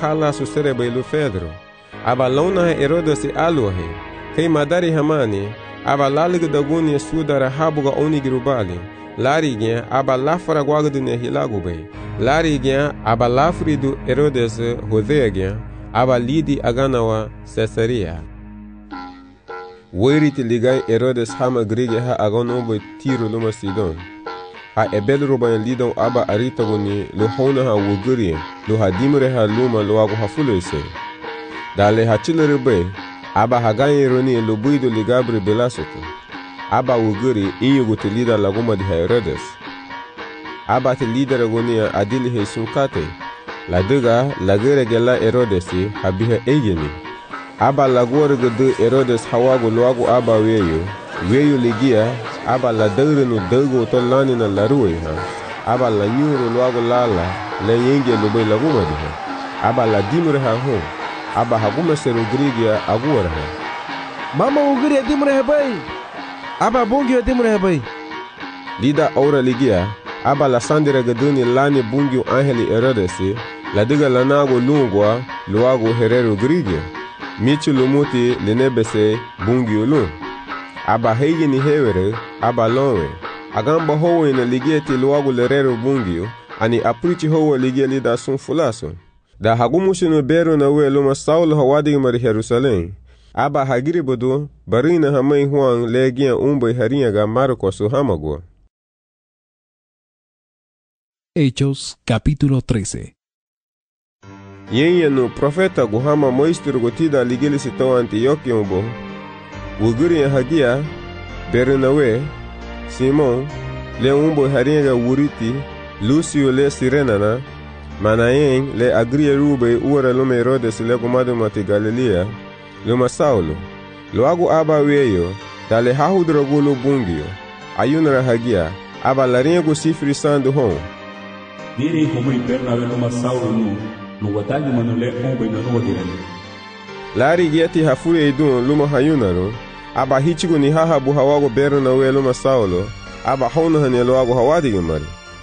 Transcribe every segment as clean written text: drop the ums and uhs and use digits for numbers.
kala susere bailu Pedro. Aba launa Herodes aluahe. Hei madari hamani. Aba lalig daguni sudara habuga onigirubali. Larigien aba lafara guagdune hilagubei. Larigien aba lafridu Herodes hodeagien. Aba lidi aganawa Caesarea. Weriti ligai Herodes hama grige ha aganobo Tiro luma Sidon. Ha ebel rubayan lidon aba aritaguni lo hona ha wuguri lo ha dimre ha luma lo ago ha fulese. Dale ha chilere aba ha ganyi roni lo buido ligabri belasoto. Aba wuguri inyugu te lida laguma di Herodes. Aba te lida ragonia adili he sunkate. La duga lagere gela Herodesi habiha egeni. Aba lagore gede Herodes hawago loago aba weyo ligia aba la dagre dago to lani na laruwe ha. Aba la nyuro loago lala le yenge lobe laguma di ha. Aba la dimre ha ho. Aba haguma seru grigia aguara ha. Mama ugri dimre ha bay. Aba bungio dimre ha bay. Lida aura ligia aba la sandira geduni lani bungio angeli Herodesi la diga lanago lungwa loago herero grigia. Michi lumuti linebese bungio lung. Aba hegi ni hewere aba lonwe. Agamba howe na ligieti loago lerero bungio ani aprichi howe ligia lida sun fulaso. Da hagumushi no bero na we luma Saulo hawadi mari Jerusalem. Aba hagiri bodo barina hamai huang legia umbe harinha ga Marcos hamagua. Hechos capítulo 13. Yenye no profeta guhama moistiro gotida ligili sito Antioquia umbo. Wuguri ya hagia Bernawe, Simon, le umbo harinha ga wuriti, Lucio le Sirenana, Manayen le agria rube uara lume Herodes le gumadu mati Galilea, luma Saulo. Loago aba weyo, dale hahudrogulo bungio, ayunara hagia, aba larinha go sifri sandu hon. Diri como Bernabe luma Saulo no watagi manule ombe na no dirani. Lari gieti hafure idun luma hayunaro, aba hichigo ni hahabu hawago Bernawe luma Saulo, aba hono hane loago hawadi mari.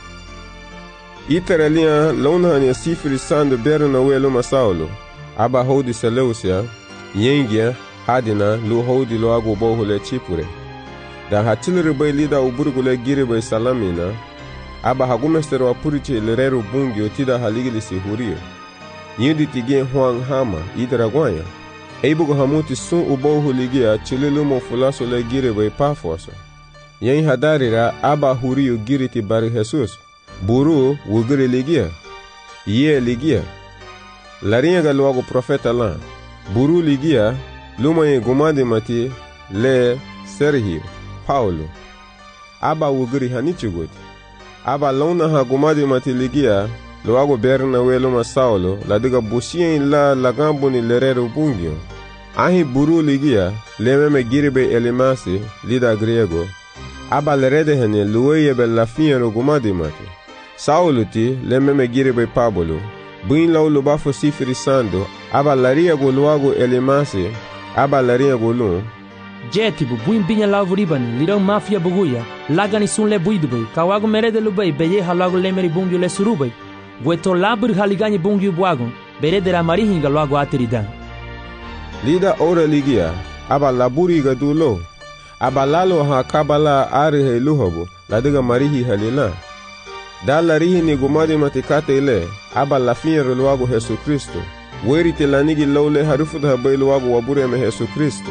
Iteralia lonhania sifri sando Bernawe luma Saulo, aba hodi Seleucia, yengia hadina lu hodi loago bohule chipure. Da hatilere bay lida uburgule gire bay salamina, aba hagumestero apuriche lerero bungio tida haligili si hurio. Nyudi tigien huang hama idragwanya. Eibugo hamuti sun ubohu ligia chililumo fulaso le gire bay pafoso. Yen hadarira aba hurio giriti bari Jesus. Buru wugiri ligia. Ye ligia. Larinha galuago profeta lan. Buru ligia. Luma ye gumadi mati le Sergio Paulo. Aba wugiri hanichugoti. Aba launa ha gumadi mati ligia. Luago Bernawe luma Saulo. La diga busien la lagambo ni lerero bungio. Ahi buru ligia. Le meme giribe elimasi. Lida griego. Aba lerede hene luweye be la fiero gumadi mati. Saulo ti le meme giribe Pablo. Buin lau lubafo sifiri sando. Aba laria go luago elimasi. Aba laria go lun. Jetibu buin binya lavu ribani lirau mafia buguya lagani sun le buidubei kawago merede lubei beye halago lemeri bungyo le surubei weto labur haligani bungyo buagon beredera marihinga luago ateridan. Lida ora ligia aba laburi ga dulo aba lalo ha kabala arihe luhobo ladiga marihi halila da larihi ni gumadi matikate ile aba lafiero luago Jesu Kristo werite lanigi lawle harufuda bay luago wabure me Jesu Kristo.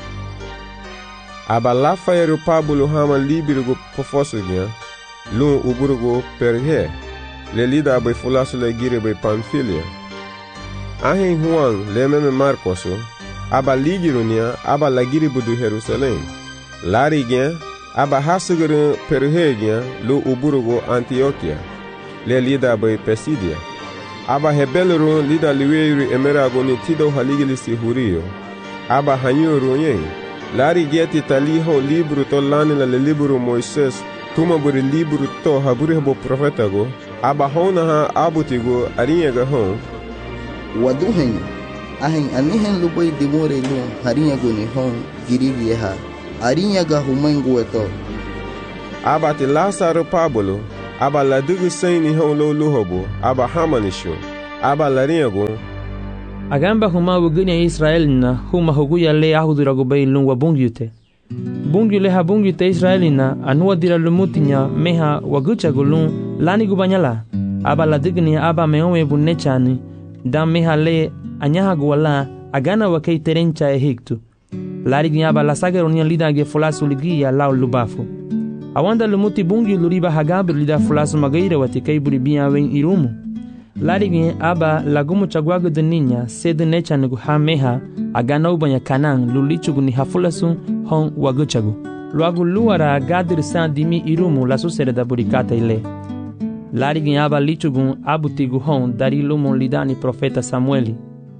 Aba lafayeru Pablo hama libirugo pofosugia, lun uburugo perhe, le lida abay fulaso le gire bay Pamfilia. Ahin Juan le meme Marcoso, aba ligirunia, aba la gire budu Jerusalem. Lari gen, aba hasugiru perhe gen, lu uburugo Antioquia, le lida abay Pesidia. Aba hebeluru lida liweyuru emerago ni tido haligilisi hurio, aba hanyuru yen. Lari geti taliho libro to lani la libro Moises tuma buri libro to haburi habo profeta go aba hona ha abutigo arinha ga hon waduhen ahen anihen lubai dimore lu harinha go ni hon girigi ha arinha ga humango eto aba te Lazaro Pablo aba la dugu saini hon lo luhobo aba hamanisho aba larinha go Agamba huma wuguni ya Israelina huma huguya le ahudirago bay lun wa bungyute. Bungyu le ha bungyute Israelina anua dira lumutinya meha waguchago lun lani gubanyala. Aba la digni aba meome bunechani dan meha le anyaha guwala agana wakei terencha ehiktu. Larigi aba la sagaronia lida ge fulasu ligia lau lubafu. Awanda lumuti bungyu luriba hagabir lida fulasu magaira wati kaiburi biya wen irumu. Larigi aba lagumu chagwagu deninya sedu nechanugu ha meha agana ubanya kanang lulichugu ni hafulasu hon waguchagu. Luagu luara gadir san dimi irumu lasu sereda burikata ile. Larigi aba lichugu abutigu hon dari lumu lidani profeta Samueli.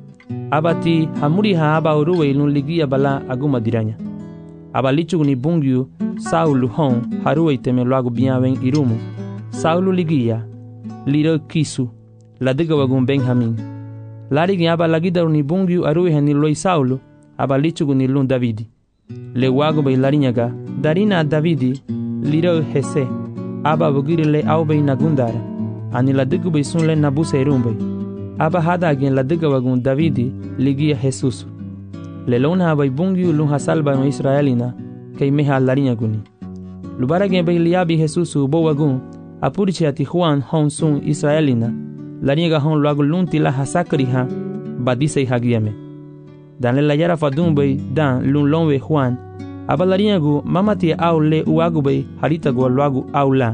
Abati hamuri ha aba uruwe ilun ligia bala aguma diranya. Aba lichugu ni bungyu Saulu hon haruwe iteme luagu biyawen irumu. Saulu ligia liro kisu ladiga wagun Benjamin. Larigi aba lagidaru ni bungyu aruwe hani loi Saulu aba lichugu ni lun Davidi. Le wagu bay larinyaga darina Davidi liro Hese aba bugiri le aubay nagundara. Ani ladigu bay sun le nabuse irumbay. Aba hada agin ladiga wagun Davidi ligia Jesus. Le lona bay bungyu lun hasalba no Israelina kay meha larinyaguni. Lubara gen bay liabi Jesusu bo wagun apurichi ati Juan hon sun Israelina larinyaga hon luagu lun tila hasakriha badisay hagiame. Dan le layara fadun bay dan lun lonwe Juan aba larinyagu mamati au le uagu bay harita go luagu au la.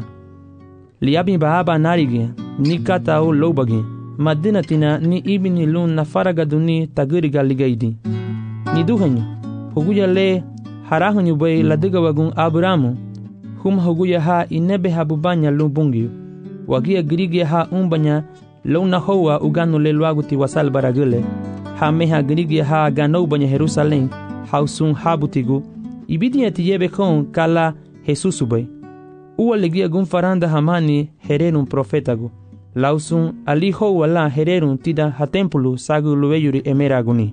Liabi ba aba narigin ni kata au lobagin madina tina ni ibini lun na faragaduni tagiriga ligaidi. Ni duhanyu huguya le harahanyu bay ladiga wagun Abramu hum huguya ha inebe habubanya lun bungyu wagia girigia ha umbanya luna hoa uganu le luagu ti wasal baragule ha meha girigia ha gano banya Jerusalem hausun habutigu ibidia ti yebe kon kala Jesusu bay uwa legia gun faranda hamani hererun profetagu lausun ali hoa la hererun tida ha tempulu sagu luweyuri emeraguni.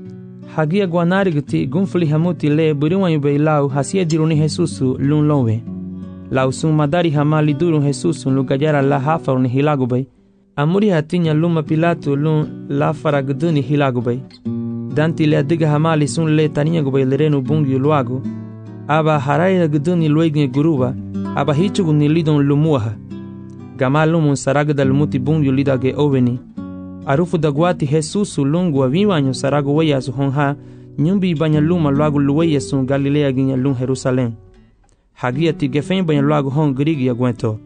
Hagia guanarigti gunfli hamuti le buriwanyu bay lau hasia diruni Jesusu lun lonwe. Lausun madari hamali durun Jesusu lugayara la hafaruni hilagu bay. Amuri hatinya luma Pilato lun la faragduni hilagu bay. Danti le adiga hamali sun le taninyagu bay lerenu bungyu luagu. Aba haraya gduni luegne guruba. Aba hichugu ni lidon lumuaha. Gamalumun saragda lumuti bungyu lidage oveni. Arufu dagwati Jesusu lungu wa viwanyo saragu weya su honha nyumbi banya luma luagu luweya sun Galilea ginya lun Jerusalem. Hagia ti gefen banya luagu hon grigi ya gwento.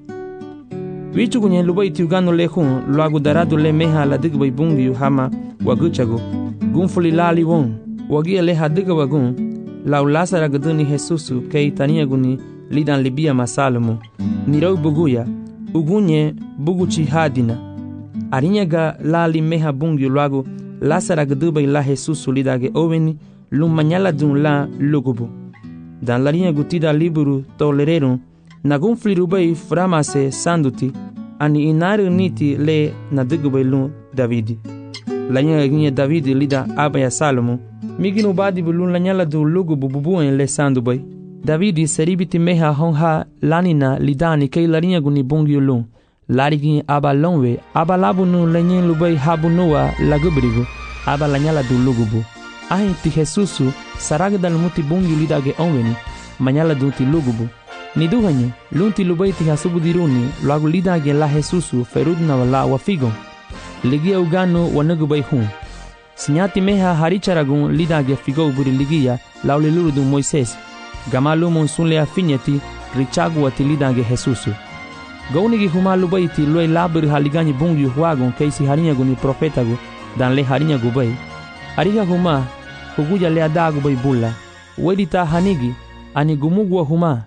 Wichu kunye lubai ti ugano le hun luagu daradu le meha la digbay bungi yu hama waguchagu. Gunfuli lali won wagia le hadiga wagun lau lasara guduni Jesusu kei tania guni lidan libia masalomu. Nirau buguya ugunye buguchi hadina. Arinyaga lali meha bungi luagu lasara gudubay la Jesusu lidage oveni lumanyala dun la lugubu. Dan larinha gutida liburu tolererun nagun flirubay framase sanduti ani inaru niti le nadigubay lun Davidi. Lanya ginye Davidi lida abaya Salomo miginu badi bulun lanyala du lugubu bubuen le sandubay. Davidi seribiti meha honha lanina lidani kay larinha guni bungi lun. Larigi aba lonwe aba labunu lenyen lubay habunua lagubrigu aba lanyala du lugubu. Ahin ti Jesusu saragdal muti bungi lidage onweni manyala du ti lugubu. Ni duhanyu lunti lubay ti hasubu diruni luagu lidage la Jesusu ferudna wala wafigon. Ligia uganu wanagubay hun. Sinyati meha haricharagun lidage figo buri ligia lauliluru du Moises. Gamalumun sunle afinyeti richagu ati lidage Jesusu. Gaunigi huma lubay ti luay laburi haligani bungi huagun keisi harinyagu ni profetagu dan le harinyagu bay. Ariga huma huguja le adagu bay bulla. Wedita hanigi ani gumugwa huma.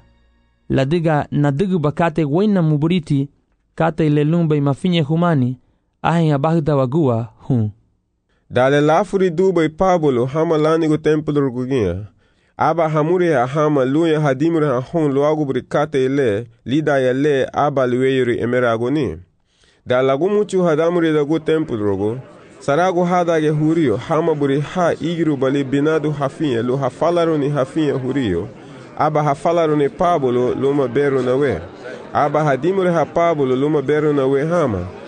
Ladiga nadigu bakate wena muburiti kate le lumbay mafinye humani ahin abahda wagua hun. Dale lafuri dubay Pablo hama lanigo templo gugia. Aba hamuri hama luya hadimuri hon luagu burikate le lida ya le aba luweyuri emeragoni. Dalagu muchu hadamuri dagu templo rogo. Saragu hadage hurio hama buri ha igiru bali binadu hafinye lu hafalaruni hafinye hurio. Aba hafalaruni Pablo luma beru nawe. Aba hadimuri ha Pablo luma beru nawe hama.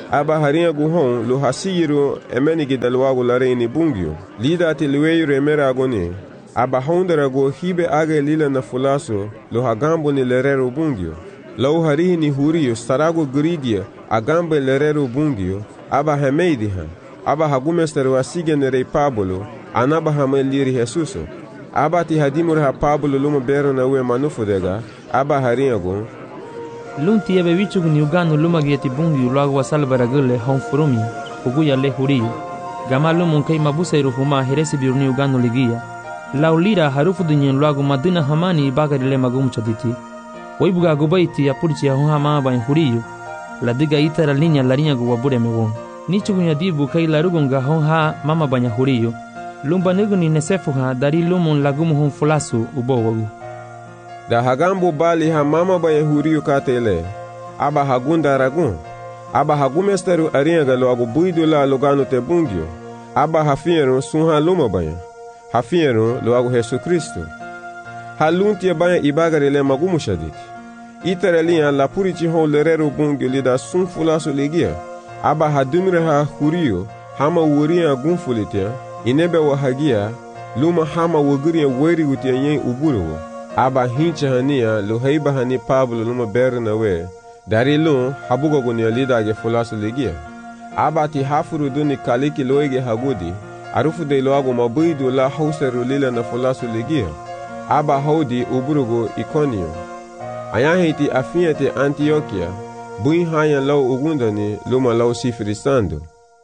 aba harinha gu hon lo hasigiru emenigi dalwagu lareini bungyo. Lida ati liweyu remera agoni. Aba hondera go hibe age lila na fulaso lo hagambo ni lerero bungyo. Lau harihi ni huriyo sarago grigia agambe lerero bungyo. Aba hameidi ha. Aba hagumesteru asige ne rei Pablo. Anaba hameliri Jesuso. Aba ti hadimur ha Pablo luma bero na ue manufudega. Aba harinha go. Lunti ebe wichugu ni ugano luma gieti bungyo luagu wasalbara gule hon furumi. Uguya le huriyo. Gama lumun kei mabuse iruhuma heresi biru ni ugano ligia. Laulira harufu dunyen luagu madina hamani ibagari le magum chaditi. Waibuga gubaiti ya purchi ya hama ba huriyo. La diga itara linya larinha gu wabure mewon. Nichugu nyadibu kei larugunga honha mama banya huriyo. Lumba nugu ni nesefuha dari lumun lagumu hon fulasu ubowagu. Da hagambo bali ha mama banya huriyo katele. Aba hagunda ragun. Aba hagumesteru arinha luagu buidu la lugano te bungyo. Aba hafiero sunha luma banya. Hafiero luagu Jesu Kristo. Halunti banya ibagari le magumu shaditi. Itarelia la purici hon lerero bungyo lida sun fulasu ligia. Aba hadumire ha huriyo hama wuria gunfulitia. Inebe wa hagia luma hama wuguria weri utia yen uburo. Aba hincha hania lo heiba hani Pablo luma berna we. Dari lun habugo gunia lida ge fulasu ligia. Aba ti hafuru duni kaliki loige hagudi. Arufu de loago mabuidu la hauseru lila na fulasu ligia. Aba haudi uburugo Ikonio. Ayahiti afiate Antioquia. Bui haya lau ugundani luma lau sifirisando.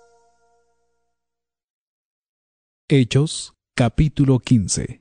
Hechos, capítulo 15.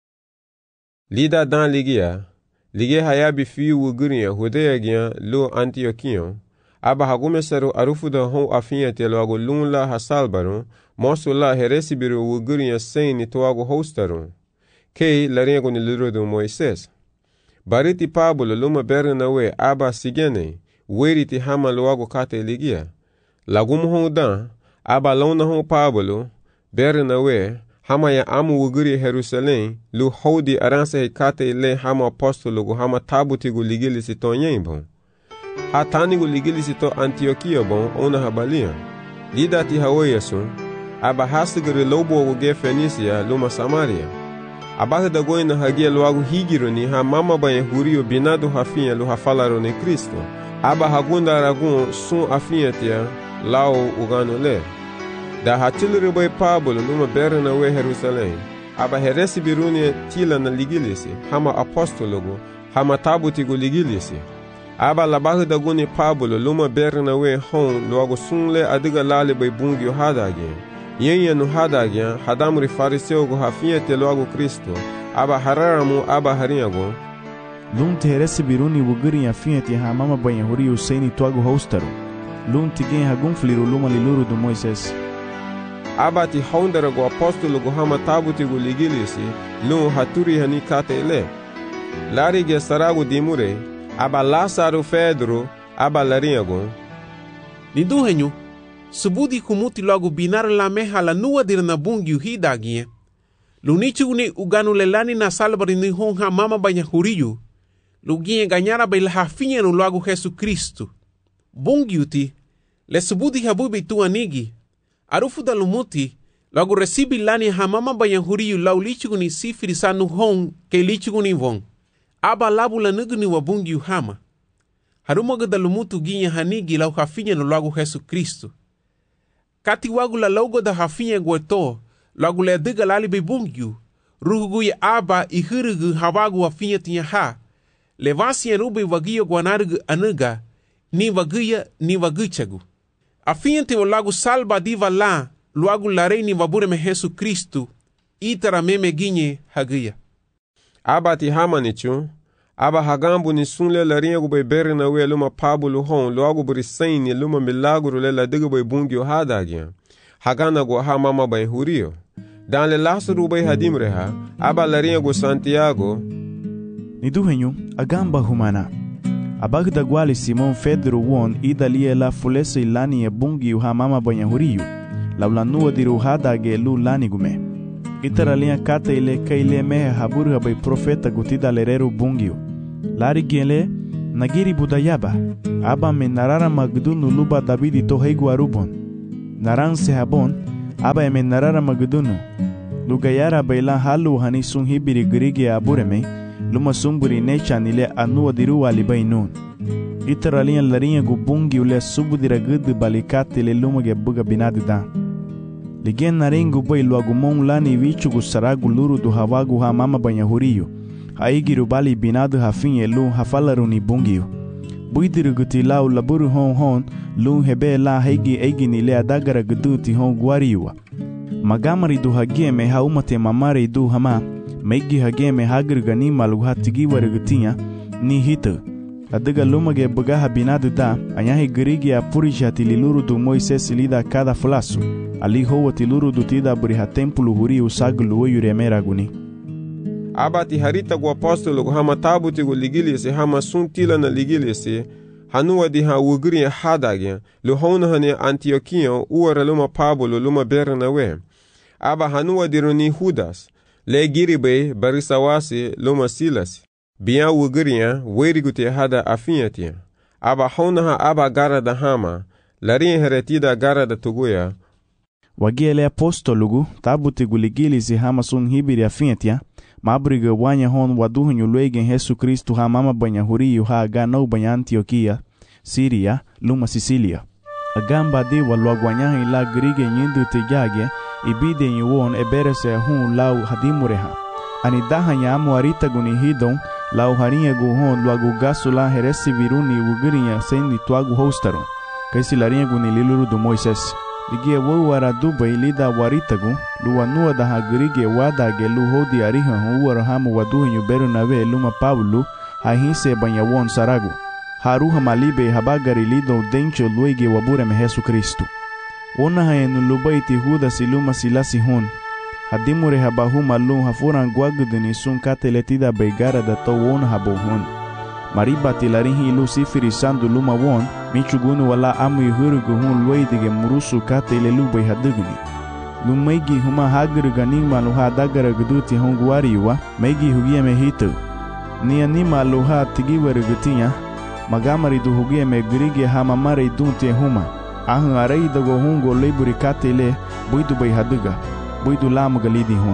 Lida dan ligia hayabi fiu wuguria hudea gia lo Antioquion. Aba hagumesaru arufu da hon afiate loago lunla hasalbaron. Mosu la heresi biru wuguria seini toago hostaron. Kei laringo ni liro do Moises. Bariti Pablo luma berna we aba sigene. Weriti hama loago kate ligia. Lagumu hon dan. Aba launa hon Pablo. Berna we. Hama ya amu wuguri Jerusalem. Lu hodi aranse hekate le hama apostolo gu hama tabuti gu ligili sito nyen bon. Hatani gu ligili sito Antioquia bon. Ona habalia. Lida ti hawayasun. Aba hasigiri lobo wuge Fenisia luma Samaria. Abata da goina hagia loagu higiro ni ha mama banya huriyo binado hafinha lo hafalaro ni Kristo. Aba hagunda aragun sun afinha tia lao ugano le. Da hatiliri boy Pablo luma berna we Jerusalem. Aba heresi biruni tila na ligilisi. Hama apostologo. Hama tabuti gu ligilisi. Aba labata da guni Pablo luma berna we hon loagu sunle adiga lali boy bungyo hadage. Yenye no hadagya hadamuri fariseu go hafinha te logo Kristo. Aba hararamu aba harinhago. Lunti heresi biruni wuguri afinha te hamama banha huri usaini toago hostaru. Lunti gen hagunfliru luma liluru do Moises. Aba ti hondera go apostolo go hama tabuti go ligilisi. Lun haturi hani kate ele. Lari ge sarago dimure. Aba Lázaro Pedro. Aba larinhago. Niduhenyu. Subudi kumuti logo binar la meha la nua dir na bungyu hidagie. Lunichu ni uganu lelani na salbari ni honha mama banya huriyu. Lugie ganyara bai la hafinha no logo Jesu Kristo. Bungyu ti, le subudi habubi tu anigi. Arufu da lumuti, logo recibi lani ha mama banya huriyu lau lichu ni sifiri sanu hon ke lichu ni von. Aba labu la nugu ni wa bungyu hama. Harumoga da lumutu ginha hanigi lau hafinha no logo Jesu Kristo. Kati wagu la logo da hafinha gueto, logo le diga lali be bungyu, ruhugu ya aba I hurugu hawagu hafinha tinya ha, levasi ya rube wagiyo guanarugu anuga, ni waguya ni waguchagu. Afinha te lagu salba diva la, luagu la rei ni wabure me Jesu Kristo, itara meme ginye haguya. Aba ti hama nichu, aba hagambu ni sunle la rinhago be berna we luma Pablo hon logo burisaini luma milagro le la diga be bungyo hadagya. Hagana go ha mama be huriyo. Dan le Lázaro be hadimreha, aba la rinhago Santiago. Niduhenyu agamba humana. Abagda gwali Simon Pedro won idalie la fulese ilani e bungyo ha mama be huriyo. La ulanua diru hadage lu lani gume. Itaralia kate ile kaile mehe haburu be profeta gutida lerero bungyo. Lari gele nagiri budayaba, aba me narara magdunu luba Davidi to heigu arubon. Naran sehabon, aba eme narara magdunu. Lugayara baila halu hani sun hibiri grigi abureme, luma sumburi necha nile anua diru alibainun. Itaralinha larinha gubungi ule subudira gudu balikati le luma ge buga binadida. Ligen narengu bai luagumon lani vichugu saragu luru du hawagu ha mama banyahuriyo. Haigiru bali binadu hafinye lu hafalaru ni bungiyo. Buidiru guti lau laburu hon lu hebe la heigi eigi nile adagara gudu ti hon guariwa. Magamari du hageme haumate mamare du hama, meigi hageme hagir ganima lu hatigi warigutinha, ni hita. Adaga lumage bugaha binadu da, anyahi girigi a purijati liluru du Moises lida cada flasu. Ali hoa tiluru du tida buriha tempulu huri usagu luoyu remeraguni. Abati harita gu apostolo gu hama tabuti gu ligilisi hama suntila na ligilisi, hanua di ha ugri hadagya, luhona hane Antiochion uara luma Pablo luma Bernawe. Aba hanua di runi Judas, le giribe barisawasi luma Silas. Biya ugriya weriguti hada afiyatia. Aba hona ha aba gara da hama, larin heretida gara da tuguya. Wagiele apostolugu tabuti gu ligilisi hama sun hibiri afiyatia, mabriga wanya hon waduhunyu luegen Jesu Kristu ha mama banyahuriyu ha ganau banya Antioquia, Siria, luma Sicilia. Agamba di walwagwanyahi la grige nyindu tijage, ibide yuwon eberese hun lau hadimureha. Ani daha nyamu arita guni hidon, lau harinha gu hon luagu gasu la heresi viruni ugirinya sendi tuagu hostaron. Kaisi larinha guni liluru du Moises. Ligie wawara dubai lida waritagu, luanua daha grige wadage lu hodi ariha huwara hamu waduhinyu Bernawe luma Pablo, hahinse banyawon saragu. Haruha malibe habagari lido dencho luege wabureme Jesu Kristu. Ona haenu lubaiti Judas iluma silasi hon. Hadimure habahu malum hafuran guagudini sun kateletida beigara da to wona habohon. Mariba tilarihi ilu sifiri sandu luma won, michugunu wala amu yuhurugu hun lueidige murusu katele lubay haduguni. Lumaigi huma hagiru ganima luha dagara guduti hon guariwa, meigi hugieme hitu. Ni anima luha tigiwere gutinya, magamari du hugieme grige hamamare dunte huma. Ahun arei dago hungo leburi katele, buidu bay haduga, buidu lamu galidi hon.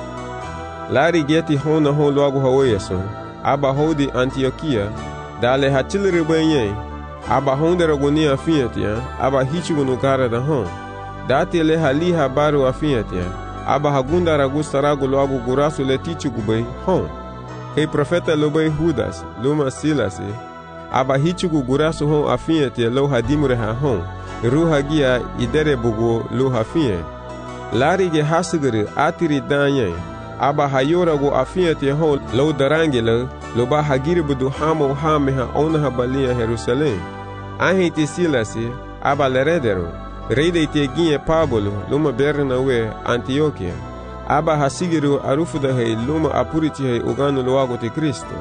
Lari geti hona hon luagu haweyason. Aba hodi Antioquia, dale hatilere benye, aba hondera goni afiatia, aba hichugunu gara da hon. Dati le hali habaru afiatia, aba hagunda ragusta ragu loagu gurasu le tichugubei hon. Kei profeta lobei Judas, luma Silasi, aba hichugu gurasu hon afiatia lo hadimure ha hon, ruhagia idere bugu lo hafie. Lari ge hasigere atiri danyen, aba hayora go afiate hon lo darangela lo ba hagiri budu hamo hameha onha balia Jerusalem. Ahiti Silasi, aba leredero, reide te ginye Pablo luma Bernawe Antioquia. Aba hasigiru arufuda hei luma apuriti hei uganu loago te Kristo.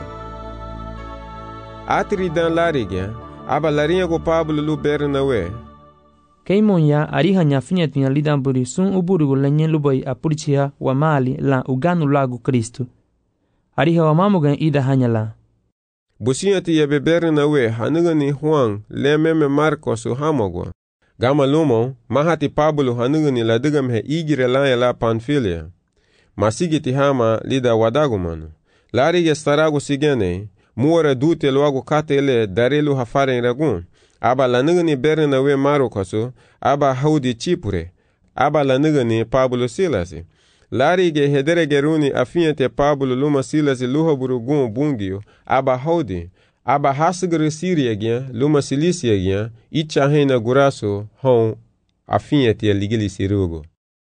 Atiri dan larigya, aba larinha go Pablo lu Bernawe. Keimonya ariha nyafinyatinya lidamburi sun uburugu lenye lubai apurichia wa mali la uganu lagu Kristu. Ariha wa mamugan ida hanyala. Businyati ya Bernawe hanugani Juan lememe Marcos hamogwa. Gama lumo mahati Pablo hanugani ladugam he igire la Panfilia. Masigiti hama lida wadagumanu. Larige staragu sigene, muore dute loagu katele darelu hafaren ragun. Aba lanugani Bernawe Marcosu, aba haudi Chipure, aba lanugani Pablo Silasi. Larige hedere geruni afiante Pablo luma Silasi luha burugun bungio, aba haudi, aba hasigre Siria gyan, luma Silisia gyan, icha hena guraso hon afiante ligili sirugo.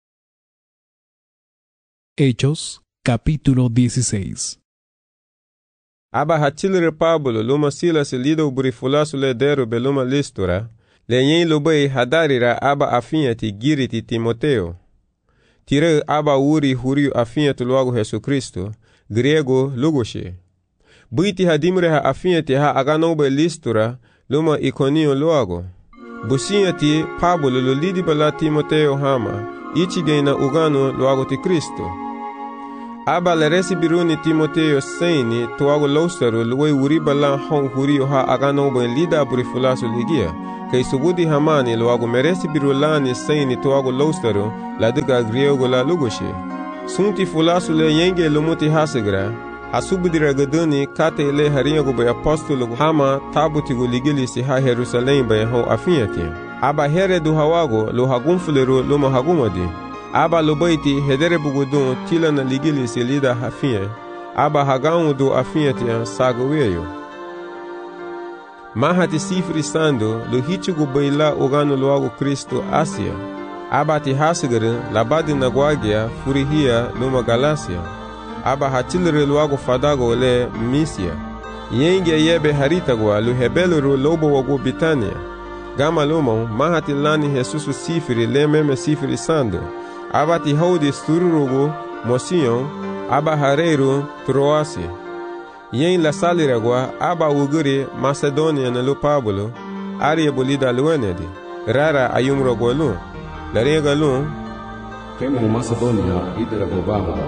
Hechos, capítulo 16. Aba hatilere Pablo luma Silasi lido burifulasu ledero beluma Listura, lenyen lubei hadarira aba afiante giriti Timoteo. Tire aba uri huriu afiante loago Jesu Kristo, grego lugoshe. Buiti hadimre ha afiante ha aganobe Listura, luma Iconio loago. Businyati Pablo lo lidi bala Timoteo hama, ichigena ugano loago ti Kristo. aba le resibiru ni Timoteo seini tuago loustero luwe uriba la hong hurio ha agano ben lida buri fulasu ligia kay subudi hamani luago meresibiru la ni seini tuago loustero la diga griego la lugoshe sunti fulasu le yenge lumuti hasigra asubudira gaduni kate le haringo be apostolo hama tabutigo ligili si ha Jerusalem be ho afiati aba here du hawago lo hagumfulero lo mahagumadi aba lobaiti hedere bugudun tila na ligili si lida hafie aba hagamu du afiati sagoweyo mahati sifri sando lo hichugo beila ogano loago Kristo Asia aba ti hasigere labadi na gwagia furihia luma Galacia aba hatilere loago fadago le Misia yenge yebe haritagwa lo hebelero lobo wago Bitania gama lomo mahati lani Jesusu sifri le meme sifri sando aba ti haudi stururugo Mosion aba hareiro Troasi yen la saliragwa aba uguri Macedonia na lo Pablo aria bolida luenedi rara ayumro golu la rega lu Kemo Macedonia iderago baba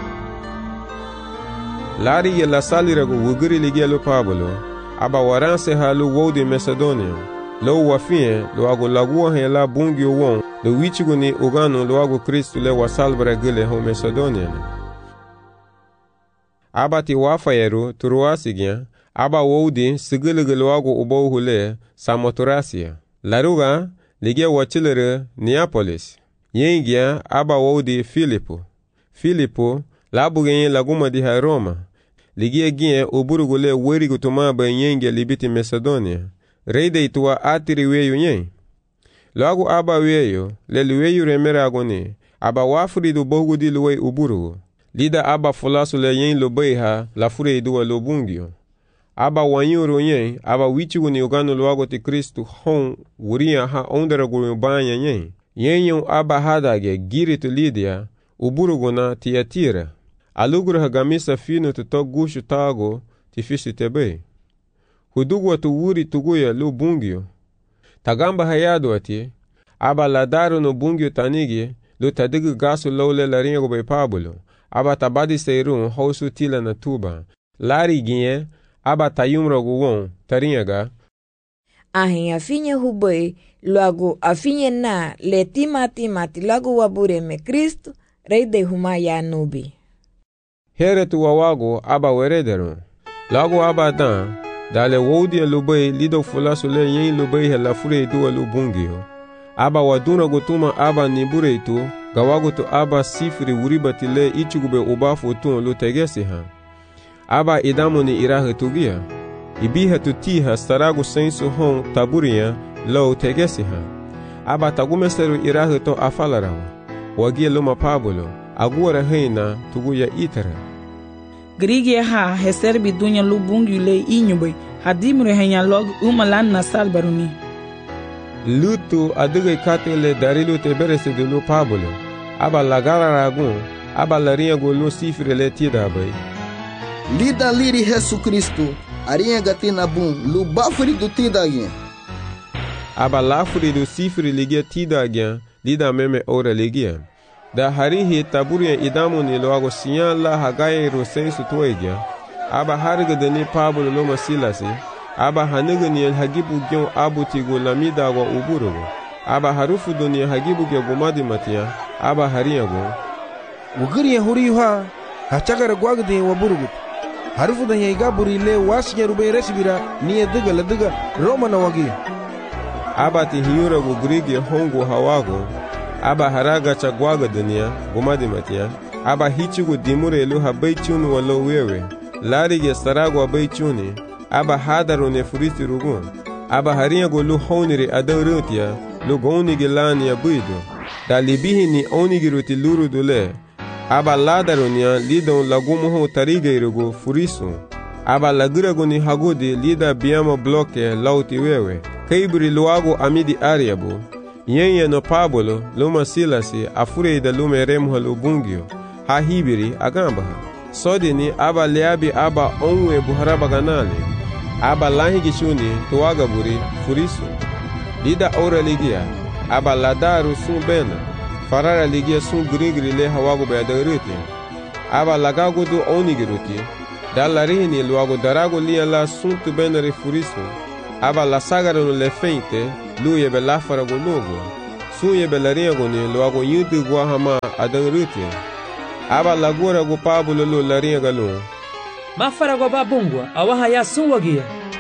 lari ye la salirago uguri ligia lo Pablo aba waranse halu wodi Macedonia lo wafie lo ago lagua he la bungio won lo wichigo ni ugano lo ago Kristo le wasalbra gile ho Macedonia aba ti wafayeru Troasigia aba wodi sigile lo ago ubo hule Samothracia laruga ligia wachilere Neapolis yengia aba wodi Filipo labugenye laguma di Roma ligia gie uburugule werigo tumaba yengia libiti Macedonia reide ituwa atiri weyo yen lagu aba weyo le weyo remera agoni aba wafuri du bogudi luwe uburugo lida aba fulasu le yen lo beha la fure iduwa lo bungio aba wanyuro yen aba wichigo ni ugano luago ti Kristu hon wuria ha ondera guru banya yen aba hadage giritu Lidia uburugo na Tiatira aluguru hagamisa fino to gushu tago ti fisi tebe hudugwa tu wuri tuguya lu bungio tagamba hayado ati aba ladaro no bungio tanigi lu tadigu gasu lole la ringo be Pablo aba tabadi seirun hausu tila na tuba lari ginye aba tayumro guwon tarinyaga ahin afinye hubei luagu afinye na le timati lagu wabure me Kristo reide huma ya nubi here tu wawago aba weredero lagu aba dan dale wodi lubei lido fulasu le yen lubei la fure duwa lu bungio aba waduna gutuma aba nibure tu gawago to aba sifri wuribati le ichugube ubafu tu lu tegesi ha aba idamu ni irahe tugia ibiha tutiha staragu sensu hon taburia lo tegesi ha aba tagumeseru irahe to afalarawa wagie luma Pablo aguara heina tuguya itara Grigia ha heserbi dunya lu bungi le inyube hadimre henya log umalan na salbaruni lutu aduge katele darilu te berese de lu Pablo aba lagara ragun aba larinha golu sifre le tida bay lida liri Jesu Kristo arinha gatina bum lu bafuri du tida gien aba lafuri du sifre ligia tida gien lida meme ora ligia da harihi taburia idamu ni loago siyan la hagaye ro sensu toegia aba hariga deni Pablo lo masilasi aba haniga ni hagibu gyon abuti go lamida go uburugo aba harufu doni hagibu ge gomadi matia aba hariya go ugiri huri ha hachagara gwagde waburugo harufu dan yiga burile wasnya rube resibira ni ediga ladiga Roma na wagi aba ti hiyura go grige hongo hawago aba haraga chagwaga dunia gomadi matia aba hichigo dimure lu habaichunu walo wewe larige saragwa baichuni aba hadaro ne furisi rugun aba hariya go lu honiri adaurutia lu gonigi lani ya buido da libihi ni onigi ruti luru dule aba ladaro nia lidon lagumuho tarige irugo furisu aba lagirago ni hagudi lida biyama bloke lauti wewe kaiburi luago amidi ariabu yenye no Pablo luma silasi afure da lume remho lubungio ha hibiri agamba sodi ni aba leabi aba onwe buharaba ganale aba lahi shuni tuwaga buri furisu lida ora ligia aba ladaru sun bena farara ligia sun grigri le hawago be adariti aba lagago do onigiruti, da larini luago darago lia la suntu benere furisu, aba la sagaro le feinte, lu yebe la farago logo, su yebe la riago ni luago yudu guahama adan ruti, aba la gura go pabulo lu la riaga lu. Ma farago babungwa, awaha ya sunwagia.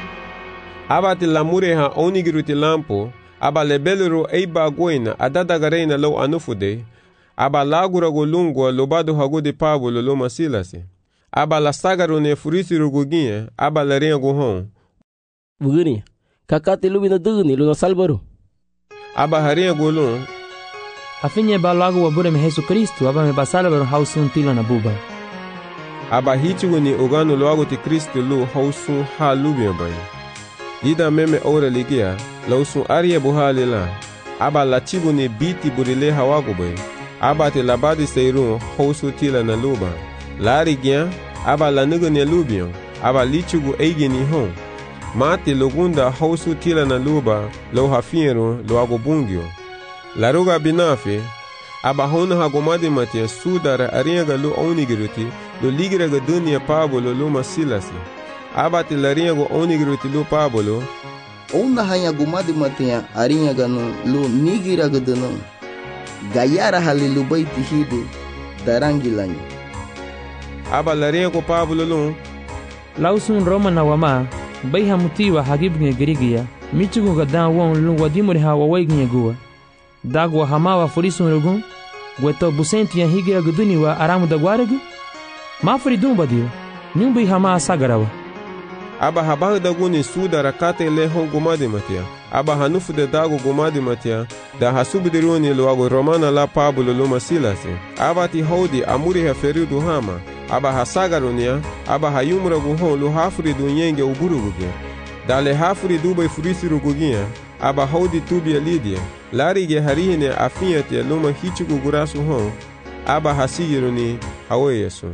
Aba ti la mureha onigiruti lampo, aba le belero eiba goina adadagarena lo anufude, aba lagura go lungwa lobado hago de pabulo lo masilasi. Aba la sagaro ne furisi ruguginha, aba la riago hon. Bugini, kakate lubina dugni lo salvaro. Aba haria golon. Afinye ba lago wabure me Jesus Cristo, aba me basalvaro hausun tila na buba. Aba hichugo ni ogano loago ti Cristo lo hausun ha lubia bay. Dida meme ora ligia, lausun aria buhale la. Aba la chigo ni biti burile hawago bay. Aba te labadi seirun hausu tila na luba. Lari gia, aba la nugo ne lubion, aba lichugo eigi ni hon. Mati logunda hausu tila na luba, lo hafiero lo ago bungio. La ruga binafe, aba hona hagomadi matia sudara ariaga lo onigiruti, lo ligiraga dunia pabolo lo masilasi. Aba te la riago onigiruti lo pabolo. Ona hanya gomadi matia ariaga no lo nigiraga dano. Gayara hali lo baiti hide, darangilanyo. Aba la riago pabolo lo. Lausun Roma na wama, bai hamutiwa hagibnge girigia, michugu gadan won lu wadimuri hawa waignye gua. Dagwa hamawa furisun rugun, gweto busenti ya higira guduni wa aramu da guaregu? Mafri dumba dio, nyumbi hama sagarawa. Aba habahu daguni suda rakate le hon gomadi matia, aba hanufu de dago gomadi matia, da hasubidiruni luago romana la pabulo luma silasi. Aba ti hodi amuri heferidu hama, aba hasagarunia, aba hayumra guhon lu hafuri du nyenge uburugugia. Dale hafuri dubai furisi rugugia, aba hodi tubia lidia, larige harihine afiatia luma hichugu gurasu hon, aba hasigiruni hawe yesu.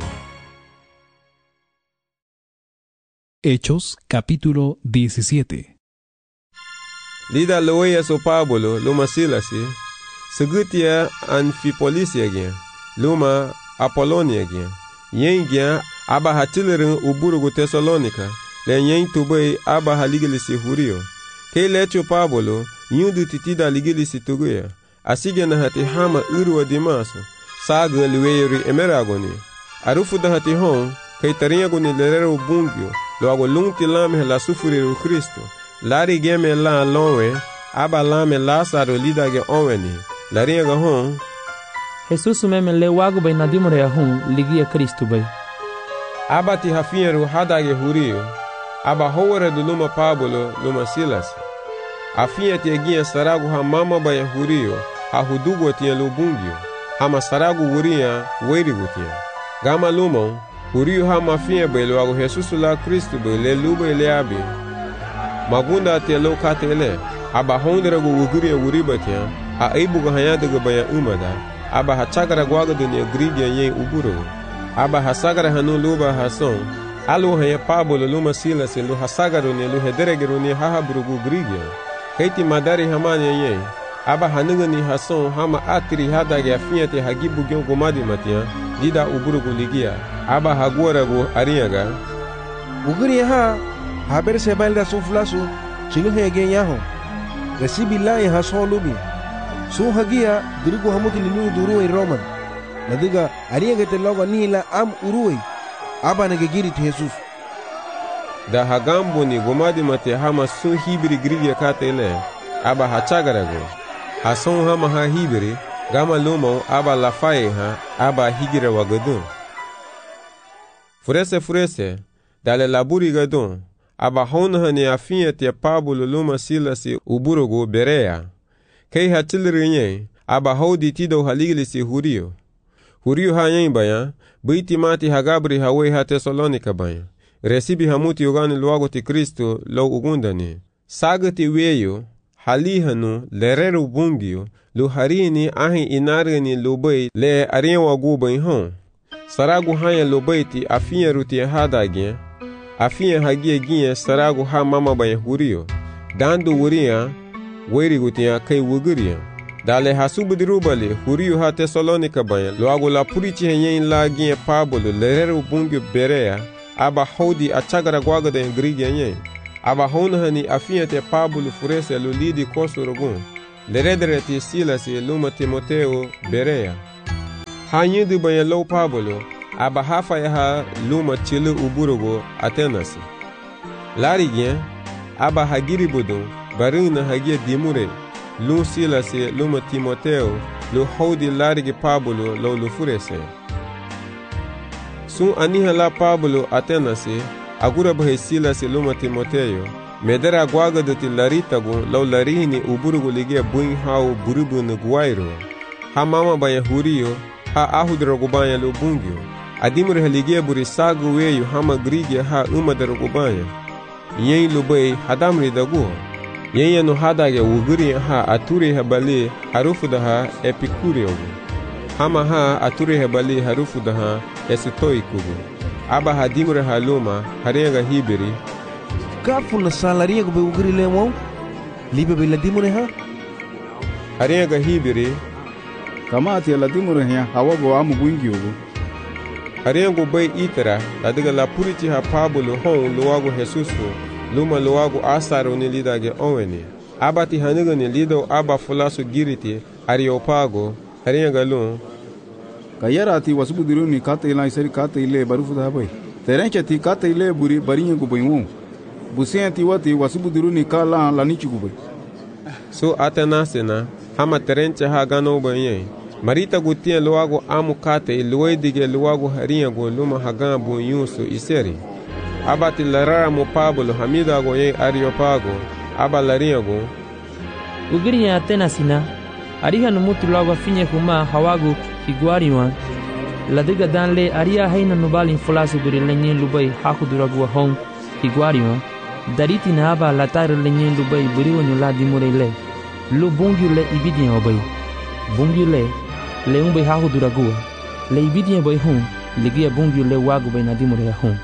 Hechos capítulo 17. Lida loya so Pablo luma silasi, segutia Anfipolisia gia, luma Apolonia gia, yengia aba hatilerin uburugu Tesalonika, le yen tubai aba haligilisi hurio. Ke lecho Pablo, yundu titida ligilisi tuguya, asige na hati hama urwa dimaso, saga liweyori emeragoni. Arufu da hati hon, kay taringoni lerero bungyo, lo ago lungti lame la sufuriru Kristo, lari geme la lonwe, aba lame Lazaro lidage onweni, laringa hon. Jesus meme le wago bay nadimore ya hon, ligia Kristo bay. Aba ti hafieru hadage hurio, aba howere du luma Pablo luma Silas. Afia ti egia saragu ha mama bay hurio, ha hudugo ti lubungyo, hama saragu wuria weirigu ti. Gama lumon, hurio ha mafia bay lo ago Jesus la Kristo bay le lube le abi. Magunda ti lo katele, aba honderagu wuguria wuriba ti, a eibuga hayadaga bay umada, aba hachagara gwaga dunia grigia yen uburo. Aba hasagara hanu luba hason, alu haya Pablo luma Silas lu hasagaru ni lu hederegeru ni hahabrugu grigia. Kaiti madari hamani yen, aba hanuga ni hason hama atiri hadage afiate hagibu gyon gomadi matia, dida uburugu ligia, aba haguaragu ariaga. Uguri ha, haber sebalda suflasu, chilu hege yaho. Resibi lai hason lubi. Su hagia dirigu hamuti linu duruwe Roman. Nadiga ariaga te logo nila am uruwe. Aba nagegiri te Jesus. Da hagambo ni gomadi mate hama sun hibiri grigia katele, aba hachagarago. Hason hama ha hibiri, gama lumo aba lafaye ha, aba higira wagadun. Furese, dale laburi gadun, aba hona ni afinya te Pablo luma Silasi uburugu berea. Kei hatiliri nye, aba hodi tido haligilisi hurio. Hurio ha yen baya, biti mati hagabri hawe ha Tesalonika baya. Resibi hamuti ugani luago ti Kristo lo ugundani. Sagati weyo, halihanu, lereru bungio, lu harini ahi inarani lubay le arienwa guba hon. Saragu haya lubay ti afinya ruti hadagien, afinya hagia gien saragu ha mama baya hurio. Dandu wuria, weiri gutia kay wuguria. Dale hasubdirubali huriu ha Tesalonika banha logo la purici henyen la ginha Pablo lerero bungio Berea aba hodi a chagara guaga da Grigi henyen aba hona hani afinha te Pablo furese lo lidi kosorogun leredere te Silas e luma Timoteo Berea hanyidu banha lo Pablo aba hafa ya ha luma chile uburugo Atenas lari ginha aba hagiri budon barina hagia dimure Lum Silas e luma Timoteo lo hodi larigi Pablo lo furese. Sun aniha la Pablo Atenas agura bahe Silas e luma Timoteo medera guaga de ti laritagun lo larihini uburugu ligia buin hau buribu ne guairo. Ha mama banya hurio ha ahudrogu banya lo bungio. Adimure haligia buri sagu weyu hama grigia ha umadrogu banya. Yen lo bay hadamri daguho. Yenye no hadage uguri ha aturi habali harufu daha epikureogu. Hama ha aturi habali harufu daha esitoikugu. Aba hadimure haluma harenga hibiri. Kafu na salaria gube uguri lemo? Libe be ladimure ha? Harenga hibiri. Kama ati ladimure ha hawago amu gwingiogu. Harengo bay itara ladiga la puriti ha Pablo hon luwago Jesusu. Luma luwagu asaro ni lidage oweni. Abati haniga ni lido aba fulasu giriti Areopago haringa lun. Kayara ati wasubudiru ni kata ila isari kata ile barufu da bai. Terenche ti kata ile buri baringa gubainwu. Busen ti wati wasubudiru ni kala lanichi gubai. So atanasena hama terenche ha gano banye. Marita gutien luwagu amu kata iluwedige luwagu haringa go luma hagan bu yusu iseri. Abati larara mo Pablo hamida go ye Areopago aba laria go ugiri ya Atenasina ariha no mutu logo finye kuma hawagu iguariwa ladiga danle aria haina no balin fulasu buri lenyen lubai hakuduragu hon iguariwa dariti na aba latar lenyen lubai buri wonyo la dimurele lu bungyule ibidien obai bungyule le umbai hakuduragu le ibidien boy hon ligia bungyule wagu bai na dimure hon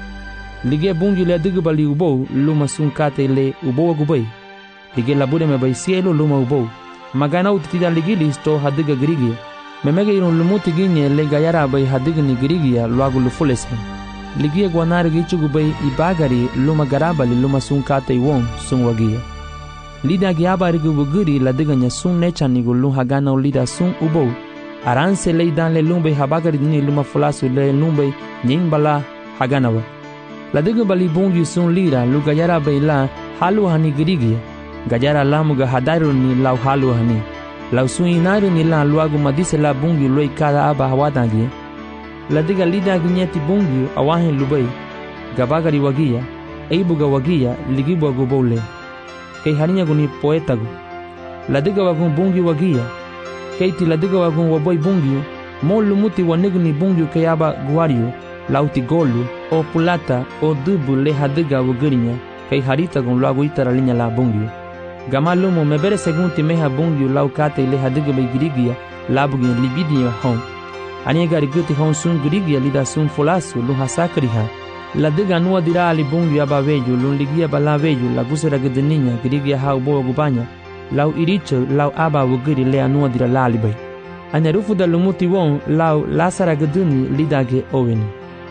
Lige bungi le digubali ubo luma sun kate le ubo gubai. Lige labure me bai cielo luma ubo. Magana utitida ligili sto hadiga grigi. Memege iron lumuti ginye le gayara bai hadiga ni grigia luagu lufulese. Lige guanari gichu gubai ibagari luma garabali luma sun kate won sun wagia. Lida giaba rigu buguri la diga nya sun necha nigu lum hagana ulida sun ubo. Aranse le dan le lumbe habagari ni luma fulasu le lumbe nyimbala haganawa. La diga bali bungi sun lira lu gajara baila halu hani grigia gajara lamuga hadaru ni lau halu hani lau sun inaru ni la luagu madise la bungi loi kada aba hawadangi la diga lida ginyeti bungi awahin lubai gabagari wagia eibuga wagia ligibu gubole kei harinya guni poetagu la diga wagun bungi wagia kei ti la diga wagun waboi bungi mo lumuti wanigni bungi kei aba guario lauti golu o pulata o dubu le hadiga wugurinya kay harita gon lagu itara linya la bungi gamalumo mebere segunti meha bungi lau kate le hadiga be grigia labugi libidia hon ani gari guti hon sun grigia lida sun folasu lu hasakriha la diga nuwa dira ali bungi abaveju lu ligia balaveju la gusera gdeninya grigia ha ubo gubanya lau iricho lau aba wuguri le anuwa dira la alibai ani rufu da lumuti won lau lasara gduni lidage oweni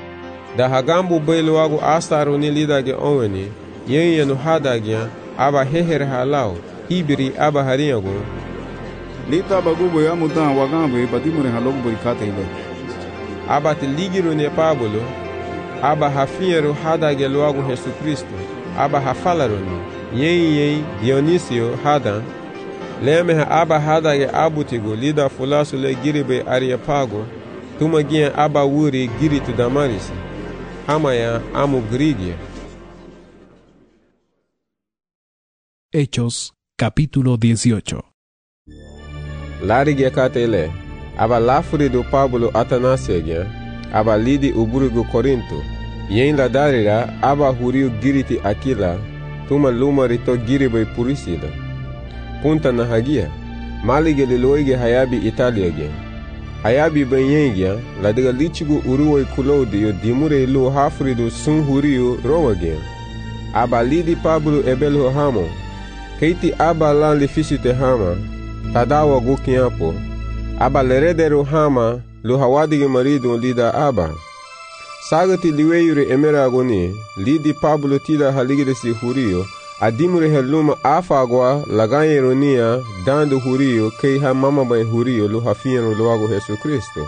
da hagambu bailuwagu asaro ni lidage onweni yenye no hadagya aba heher halao hibiri aba harinyago lita bagubo ya mutan wagambe batimure halogu burikata ile aba tiligiro ne Pablo aba hafiero hadage luwagu Yesu Kristo aba hafalaroni yenye Dionisio hadan leme aba hadage abutigo lida fulasu le giribe Areopago tumagia aba wuri giritu Damaris Amaya amu grigia. Hechos, capítulo 18. Larigia katele, aba lafuri do Pablo Atanasia, aba lidi uburigo Corinto, yen la darira aba huriu giriti Aquila, tuma luma rito giribe Purisila. Punta na hagia, malige liloige hayabi Italiagia. Hayabi banyengia, la diga lichigu uruoi Claudio dimure lu hafrido sun huriu Romagia. Aba lidi Pablo ebelo hamo, keiti aba lan lifisite hama, tadawa gukiapo. Aba leredero hama lu hawadige marido lida aba. Sagati liweyure emeragoni, lidi Pablo tida haligidesi hurio, adimure heluma afagwa lagayeronia dando hurio kei ha mama bay hurio lu hafiano luago Jesu Kristo.